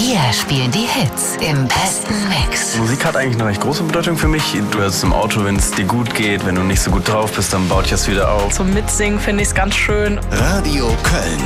Wir spielen die Hits im besten Mix. Musik hat eigentlich eine recht große Bedeutung für mich. Du hörst es im Auto, wenn es dir gut geht. Wenn du nicht so gut drauf bist, dann baut dich das wieder auf. Zum Mitsingen finde ich es ganz schön. Radio Köln.